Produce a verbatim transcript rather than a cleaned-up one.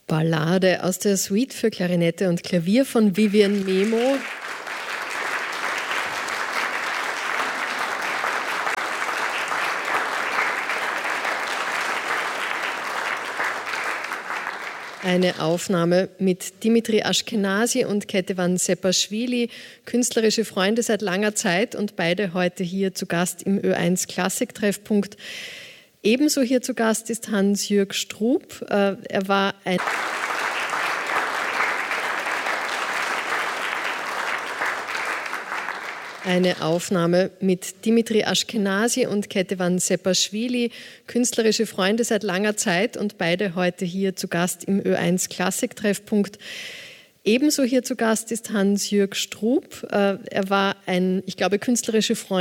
Ballade aus der Suite für Klarinette und Klavier von Vivian Memo. Eine Aufnahme mit Dimitri Ashkenazy und Ketevan Sepashvili, künstlerische Freunde seit langer Zeit und beide heute hier zu Gast im Ö eins Klassik-Treffpunkt. Ebenso hier zu Gast ist Hans-Jürg Strub. Er war ein Eine Aufnahme mit Dimitri Ashkenazy und Ketevan Sepashvili, künstlerische Freunde seit langer Zeit und beide heute hier zu Gast im Ö eins Klassik-Treffpunkt. Ebenso hier zu Gast ist Hans-Jürg Strub. Er war ein, ich glaube, künstlerische Freunde